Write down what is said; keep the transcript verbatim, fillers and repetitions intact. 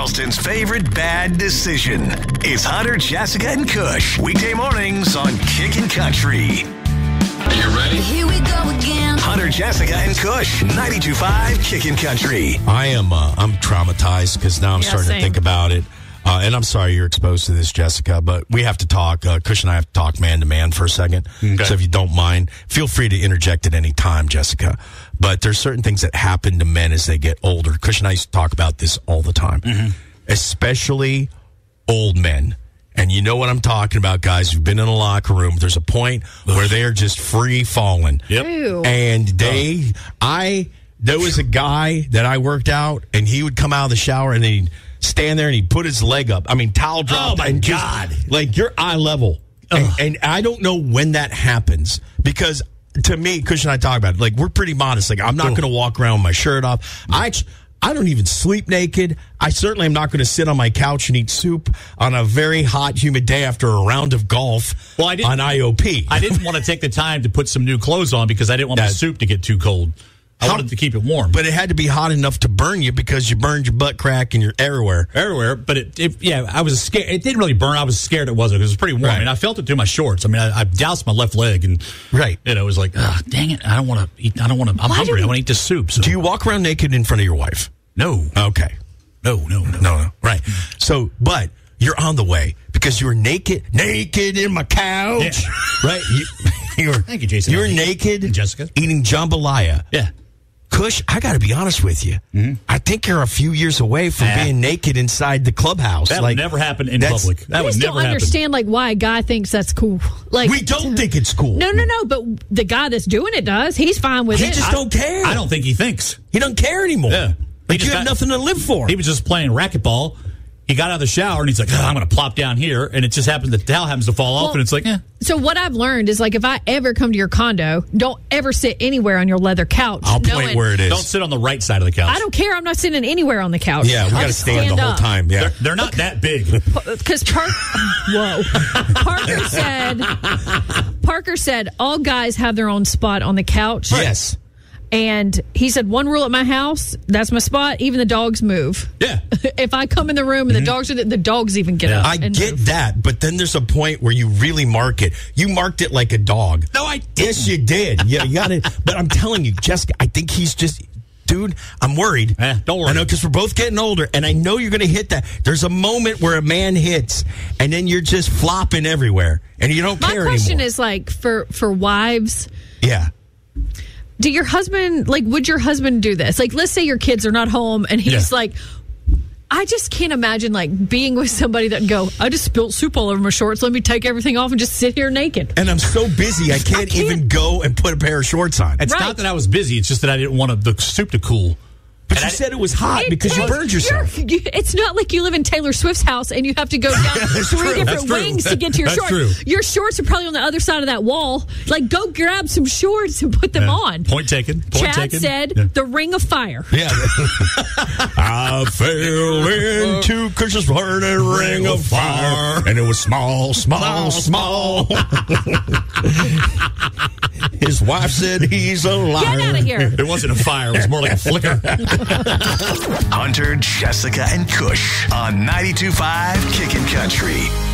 Charleston's favorite bad decision. It's Hunter, Jessica, and Kush. Weekday mornings on Kickin' Country. Are you ready? Here we go again. Hunter, Jessica, and Kush. ninety-two point five Kickin' Country. I am uh, I'm traumatized because now I'm Yeah, starting same. to think about it. Uh, and I'm sorry you're exposed to this, Jessica, but we have to talk. Uh, Kush and I have to talk man to man for a second. Okay. So if you don't mind, feel free to interject at any time, Jessica. But there's certain things that happen to men as they get older. Kush and I used to talk about this all the time, Mm-hmm. especially old men. And you know what I'm talking about, guys. You've been in a locker room. There's a point where they are just free falling. Yep. Ew. And they, I, there was a guy that I worked out, and he would come out of the shower and he'd stand there and he'd put his leg up. I mean, towel drop. Oh, my and just, God. like, you're eye level. And, and I don't know when that happens because to me, Kush and I talk about it. Like, we're pretty modest. Like, I'm not going to walk around with my shirt off. I I don't even sleep naked. I certainly am not going to sit on my couch and eat soup on a very hot, humid day after a round of golf Well, I didn't- on I O P. I didn't want to take the time to put some new clothes on because I didn't want my That- soup to get too cold. I How- wanted to keep it warm. But it had to be hot enough to burn you because you burned your butt crack and you're everywhere. everywhere, but it, it, yeah, I was scared. It didn't really burn. I was scared it wasn't because it was pretty warm. Right. And I felt it through my shorts. I mean, I, I doused my left leg, and Right. you know, it was like, ah, dang it, I don't want to eat. I don't want to. I'm Why hungry. do- I want to eat this soup. So Do you walk around naked in front of your wife? no, Okay. no, no, no, No, no. Right. So, but you're on the way because you were naked, naked in my couch. Yeah. Right? You, you were, Thank you, Jason. You were naked, And Jessica. eating jambalaya. Yeah. Kush, I got to be honest with you. I think you're a few years away from Ah. being naked inside the clubhouse. That like, would never happen in that's- public. That I would just never don't happen. understand like why a guy thinks that's cool. Like We don't think it's cool. No, no, no. But the guy that's doing it does. He's fine with He it. just I- don't care. I don't think he thinks. He doesn't care anymore. Yeah. He Like just you have got- nothing to live for. He was just playing racquetball. He got out of the shower and he's like, oh, I'm going to plop down here. And it just happens, the towel happens to fall off. Well, And it's like, eh. So what I've learned is like if I ever come to your condo, don't ever sit anywhere on your leather couch. I'll point knowing- where it is. Don't sit on the right side of the couch. I don't care. I'm not sitting anywhere on the couch. Yeah, we I'll got to just stand, the whole up. time. Yeah. They're, they're not that big. Because Park, whoa, Parker said, Parker said all guys have their own spot on the couch. Yes. And he said one rule at my house, that's my spot. Even the dogs move. Yeah. If I come in the room and the dogs are the, the dogs even get Yeah. up. I and get move. that, but then there's a point where you really mark it. You marked it like a dog. No, I Yes, you did. Yeah, you got it. But I'm telling you, Jessica, I think he's just, dude, I'm worried. Eh, don't worry. I know because we're both getting older, and I know you're going to hit that. There's a moment where a man hits, and then you're just flopping everywhere, and you don't My care question anymore. is like for for wives, yeah. do your husband like would your husband do this? Like let's say your kids are not home and he's Yeah. like I just can't imagine like being with somebody that go, I just spilled soup all over my shorts. Let me take everything off and just sit here naked. And I'm so busy, I can't, can't- even go and put a pair of shorts on. It's Right. not that I was busy. It's just that I didn't want the soup to cool. But And you I- said it was hot It because you takes- burned yourself. you're- you- It's not like you live in Taylor Swift's house and you have to go down That's three true. different That's true. wings to get to your That's shorts. true. Your shorts are probably on the other side of that wall. Like, go grab some shorts and put them Yeah. on. Point taken. Point Chad taken. said, Yeah. the ring of fire. Yeah. I fell into Kush's burning ring of fire, and it was small, small, small. His wife said he's a liar. Get out of here. It wasn't a fire. It was more like a flicker. Hunter, Jessica, and Kush on ninety-two point five Kickin' Country.